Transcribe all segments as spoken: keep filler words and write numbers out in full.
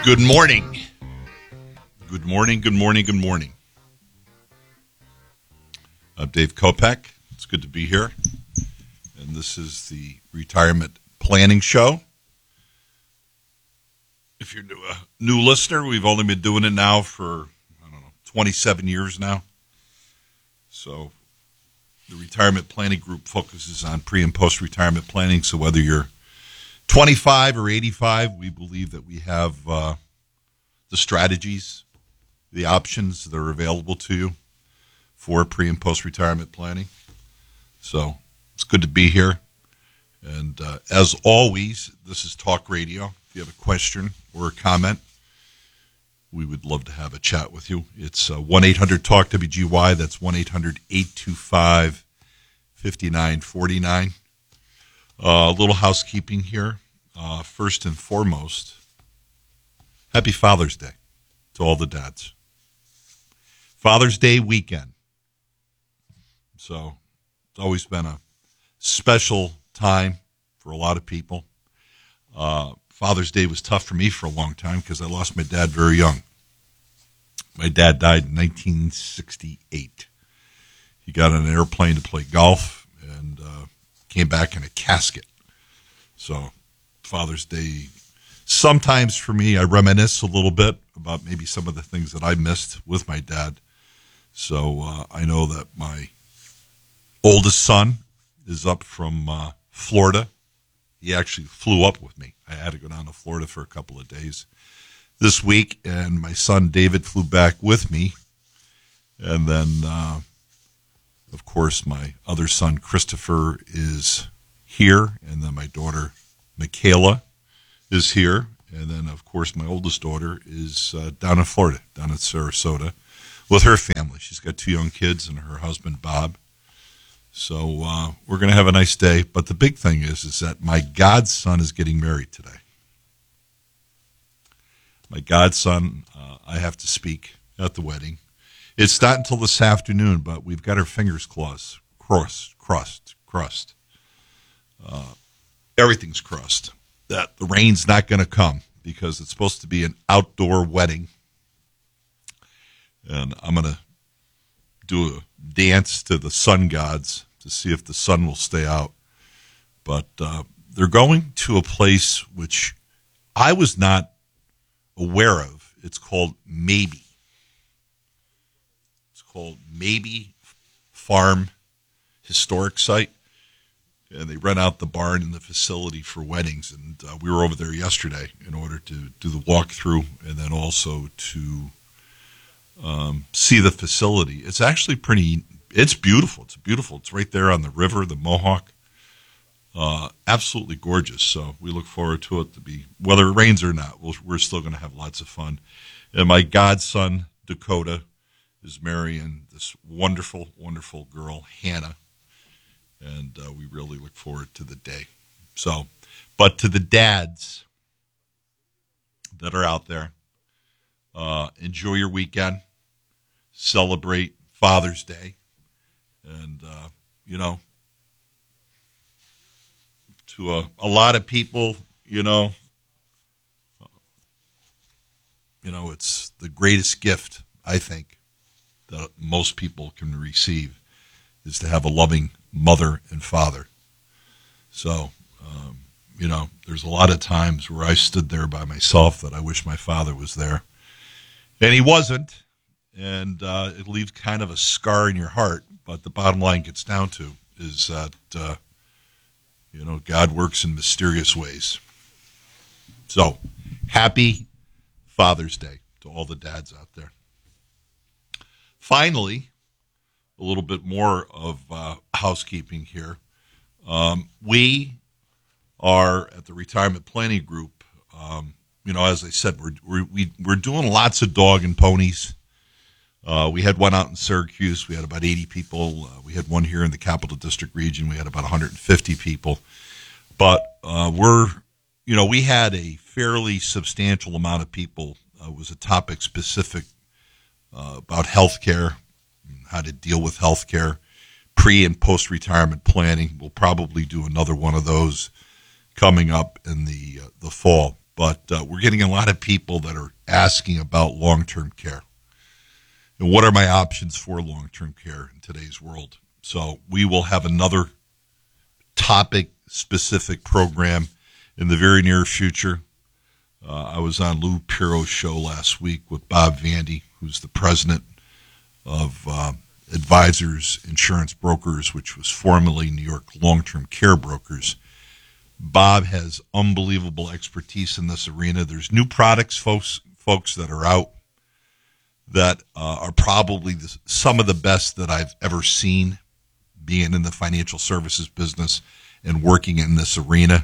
Good morning. Good morning, good morning, good morning. I'm Dave Kopech. It's good to be here. And this is the Retirement Planning Show. If you're a new listener, we've only been doing it now for, I don't know, twenty-seven years now. So the Retirement Planning Group focuses on pre- and post-retirement planning. So whether you're twenty-five or eighty-five, we believe that we have uh, the strategies, the options that are available to you for pre- and post-retirement planning. So it's good to be here. And uh, as always, this is Talk Radio. If you have a question or a comment, we would love to have a chat with you. It's uh, one eight hundred talk W G Y. That's one eight hundred eight two five five nine four nine. Uh, a little housekeeping here. Uh, first and foremost, happy Father's Day to all the dads. Father's Day weekend. So it's always been a special time for a lot of people. Uh, Father's Day was tough for me for a long time because I lost my dad very young. My dad died in nineteen sixty-eight. He got on an airplane to play golf and uh, came back in a casket. So Father's Day, sometimes for me, I reminisce a little bit about maybe some of the things that I missed with my dad. So uh, I know that my oldest son is up from uh, Florida. He actually flew up with me. I had to go down to Florida for a couple of days this week, and my son David flew back with me. And then, uh, of course, my other son Christopher is here, and then my daughter Michaela is here, and then, of course, my oldest daughter is uh, down in Florida, down in Sarasota, with her family. She's got two young kids and her husband, Bob. So uh, we're going to have a nice day. But the big thing is, is that my godson is getting married today. My godson, uh, I have to speak at the wedding. It's not until this afternoon, but we've got our fingers crossed, crossed, crossed, crossed. Uh, everything's crossed that the rain's not going to come because it's supposed to be an outdoor wedding. And I'm going to do a dance to the sun gods to see if the sun will stay out. But uh, they're going to a place which I was not aware of. It's called Maybe. It's called Maybe Farm Historic Site. And they rent out the barn and the facility for weddings. And uh, we were over there yesterday in order to do the walkthrough and then also to um, see the facility. It's actually pretty, it's beautiful. It's beautiful. It's right there on the river, the Mohawk. Uh, absolutely gorgeous. So we look forward to it to be, whether it rains or not, we'll, we're still going to have lots of fun. And my godson, Dakota, is marrying this wonderful, wonderful girl, Hannah. And uh, we really look forward to the day. So, but to the dads that are out there, uh, enjoy your weekend, celebrate Father's Day, and, uh, you know, to a, a lot of people, you know, you know, it's the greatest gift, I think, that most people can receive is to have a loving mother and father. So, um, you know, there's a lot of times where I stood there by myself that I wish my father was there. And he wasn't. And uh, it leaves kind of a scar in your heart. But the bottom line gets down to is that, uh, you know, God works in mysterious ways. So, happy Father's Day to all the dads out there. Finally, a little bit more of uh, housekeeping here. Um, we are at the Retirement Planning Group. Um, you know, as I said, we're we're, we, we're doing lots of dog and ponies. Uh, we had one out in Syracuse. We had about eighty people. Uh, we had one here in the Capital District region. We had about one hundred fifty people. But uh, we're, you know, we had a fairly substantial amount of people. Uh, it was a topic specific uh, about healthcare, how to deal with healthcare, pre and post retirement planning. We'll probably do another one of those coming up in the uh, the fall. but uh, we're getting a lot of people that are asking about long-term care. And what are my options for long-term care in today's world? So we will have another topic-specific program in the very near future. Uh, I was on Lou Piro's show last week with Bob Vandy, who's the president of uh, Advisors Insurance Brokers, which was formerly New York Long-Term Care Brokers. Bob has unbelievable expertise in this arena. There's new products, folks, folks that are out that uh, are probably the, some of the best that I've ever seen, being in the financial services business and working in this arena.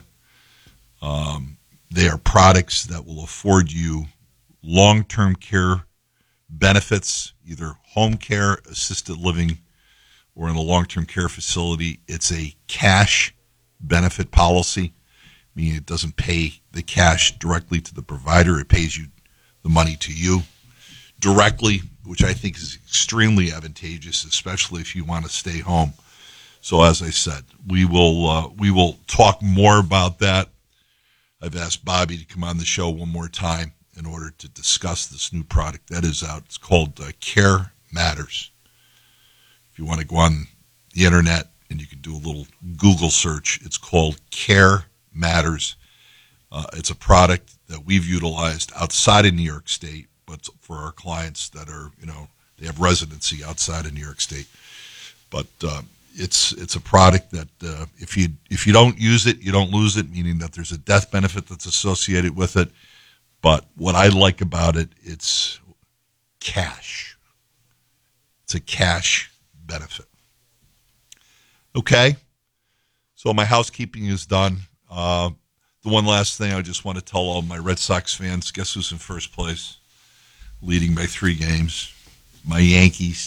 Um, they are products that will afford you long-term care benefits, either home care, assisted living, or in a long-term care facility. It's a cash benefit policy, meaning it doesn't pay the cash directly to the provider. It pays you the money to you directly, which I think is extremely advantageous, especially if you want to stay home. So as I said, we will uh, we will talk more about that. I've asked Bobby to come on the show one more time in order to discuss this new product that is out. It's called uh, Care Matters. If you want to go on the internet and you can do a little Google search, it's called Care Matters. Uh, it's a product that we've utilized outside of New York State, but for our clients that are, you know, they have residency outside of New York State. But uh, it's it's a product that uh, if you if you don't use it, you don't lose it, meaning that there's a death benefit that's associated with it. But what I like about it, it's cash. It's a cash benefit. Okay, so my housekeeping is done. Uh, the one last thing I just want to tell all my Red Sox fans, guess who's in first place? Leading by three games. My Yankees.